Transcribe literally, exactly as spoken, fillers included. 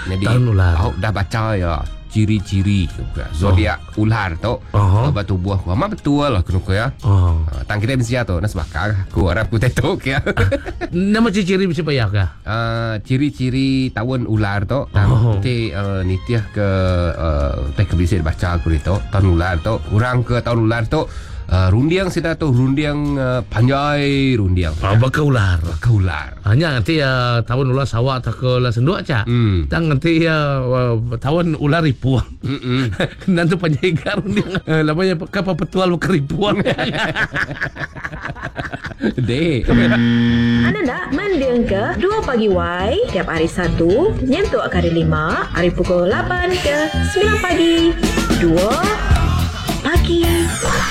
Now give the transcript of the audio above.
Jadi tahun ular. Aku dah baca ya ciri-ciri zodiak oh. ular tu. Uh-huh. Batu buah mama betul lah kena ya. Oh. Tang kita mesti tu nas bakar. Ku harap ku tetok ya. Nama ciri-ciri bisa payah kah? Uh, ciri-ciri tahun ular tu Oh. nanti uh, nitiah ke uh, teh ke bisa baca aku itu tahun ular tu kurang ke tahun ular tu uh, rundiang sida tu rundiang uh, panjai rundiang. Oh, baka ular. Baka ular. Hanya nanti ya tahun ular sawak tak ke lah senduk aja. Hmm. Tang nanti ya uh, tahun ular ripuang. Mm-mm. Nanti panjaigar rundiang. Uh, lamanya kapal petual keripuang. Dek. Anda nak mendiang ke dua pagi Y tiap hari Sabtu nyentuh kali lima hari pukul lapan ke sembilan pagi. dua pagi.